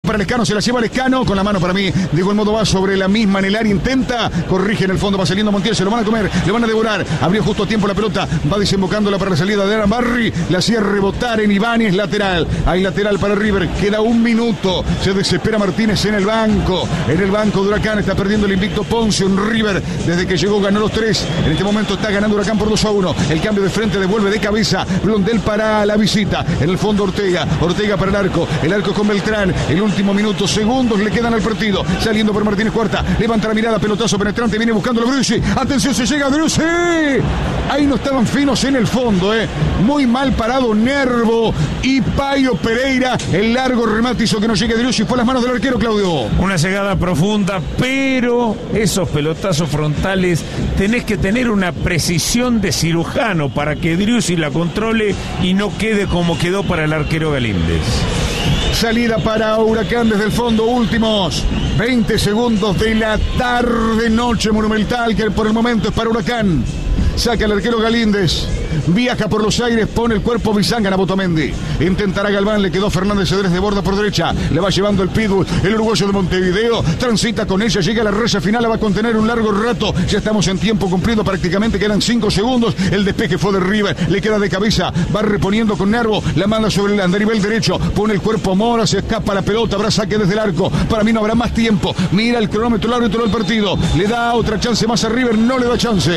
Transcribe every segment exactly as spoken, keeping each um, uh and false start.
para Lescano, se la lleva Lescano, con la mano para mí, digo el modo va sobre la misma en el área, intenta, corrige en el fondo, va saliendo Montiel, se lo van a comer, le van a devorar, abrió justo a tiempo la pelota, va desembocándola para la salida de Alan Barry, la hacía rebotar en Ibáñez, lateral, hay lateral para River, queda un minuto, se desespera Martínez en el banco, en el banco de Huracán, está perdiendo el invicto Poncio en River, desde que llegó ganó los tres, en este momento está ganando Huracán por dos a uno, el cambio de frente devuelve de cabeza, Blondel para la visita, en el fondo Ortega, Ortega para el arco, el arco con Beltrán, el último minuto, segundos le quedan al partido, saliendo por Martínez Cuarta, levanta la mirada, pelotazo penetrante, viene buscando a Brucci, atención, se llega a Brucci, ahí no estaban finos en el fondo, eh. muy mal parado Nervo y Paio Pereira, el largo remate hizo que no llegue a Driussi, fue a las manos del arquero Claudio. Una llegada profunda, pero esos pelotazos frontales tenés que tener una precisión de cirujano para que Driussi la controle y no quede como quedó para el arquero Galíndez. Salida para Huracán desde el fondo, últimos veinte segundos de la tarde, noche monumental, que por el momento es para Huracán. Saca el arquero Galíndez, viaja por los aires, pone el cuerpo Bizanga a Botomendi. Intentará Galván, le quedó Fernández Cedrés de borda por derecha. Le va llevando el Pitbull, el uruguayo de Montevideo. Transita con ella, llega a la raya final, la va a contener un largo rato. Ya estamos en tiempo cumplido prácticamente, quedan cinco segundos. El despeje fue de River, le queda de cabeza, va reponiendo con Nervo, la manda sobre el andarivel derecho, pone el cuerpo Mora, se escapa la pelota, habrá saque desde el arco. Para mí no habrá más tiempo. Mira el cronómetro, el árbitro del partido. Le da otra chance más a River, no le da chance.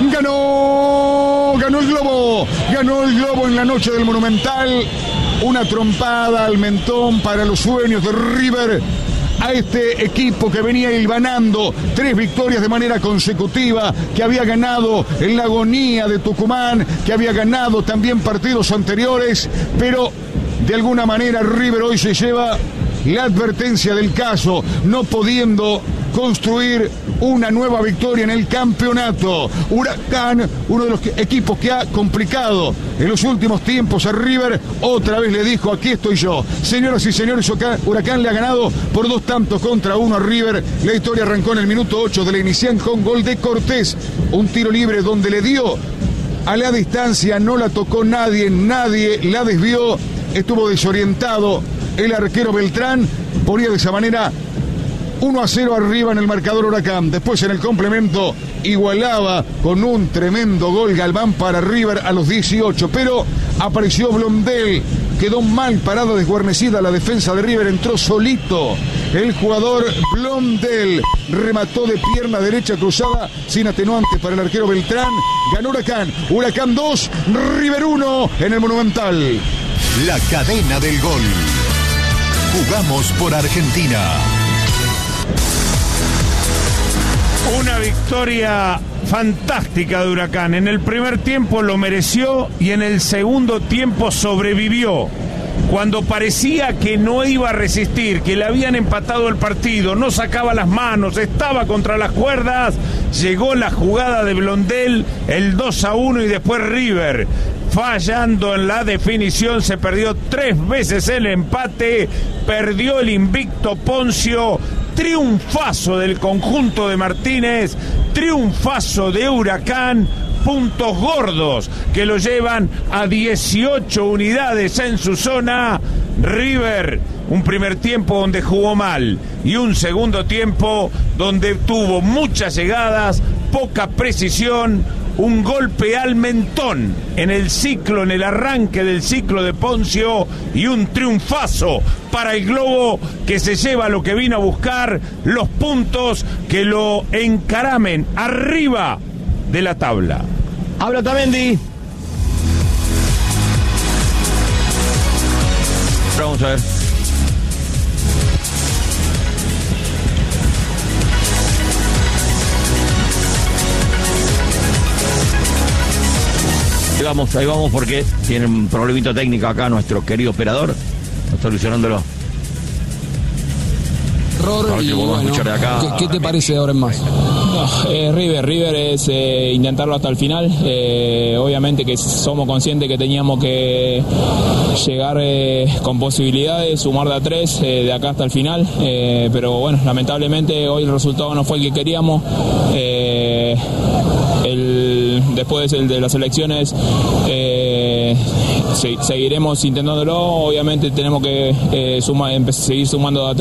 Ganó, ganó el Globo, ganó el Globo en la noche del Monumental. Una trompada al mentón para los sueños de River. A este equipo que venía hilvanando tres victorias de manera consecutiva, que había ganado en la agonía de Tucumán, que había ganado también partidos anteriores, pero de alguna manera River hoy se lleva la advertencia del caso, no pudiendo construir una nueva victoria en el campeonato. Huracán, uno de los equipos que ha complicado en los últimos tiempos a River, otra vez le dijo, aquí estoy yo. Señoras y señores, Huracán le ha ganado por dos tantos contra uno a River. La historia arrancó en el minuto ocho de la inicial con gol de Cortés, un tiro libre donde le dio a la distancia, no la tocó nadie, nadie la desvió, estuvo desorientado el arquero Beltrán, ponía de esa manera uno a cero arriba en el marcador Huracán. Después en el complemento igualaba con un tremendo gol Galván para River a los dieciocho, pero apareció Blondel, quedó mal parada, desguarnecida la defensa de River, entró solito el jugador Blondel, remató de pierna derecha cruzada sin atenuante para el arquero Beltrán. Ganó Huracán, Huracán dos, River uno en el Monumental. La cadena del gol. Jugamos por Argentina. Una victoria fantástica de Huracán. En el primer tiempo lo mereció y en el segundo tiempo sobrevivió. Cuando parecía que no iba a resistir, que le habían empatado el partido, no sacaba las manos, estaba contra las cuerdas, llegó la jugada de Blondel, el dos a uno, y después River, fallando en la definición, se perdió tres veces el empate, perdió el invicto Poncio. Triunfazo del conjunto de Martínez, triunfazo de Huracán, puntos gordos que lo llevan a dieciocho unidades en su zona. River, un primer tiempo donde jugó mal y un segundo tiempo donde tuvo muchas llegadas, poca precisión, un golpe al mentón en el ciclo, en el arranque del ciclo de Poncio, y un triunfazo para el Globo, que se lleva lo que vino a buscar, los puntos que lo encaramen arriba de la tabla. Habla Tamendi. Vamos a ver. Ahí vamos, ahí vamos, porque tiene un problemita técnico acá nuestro querido operador. Está solucionándolo. Error y, bueno, de acá. ¿Qué, ¿Qué te parece ahora en más? No, eh, River, River es eh, intentarlo hasta el final. Eh, obviamente que somos conscientes que teníamos que llegar eh, con posibilidades, sumar de a tres eh, de acá hasta el final. Eh, pero bueno, lamentablemente hoy el resultado no fue el que queríamos. Eh, el, después el de las elecciones eh, se, seguiremos intentándolo. Obviamente tenemos que eh, suma, seguir sumando de a tres.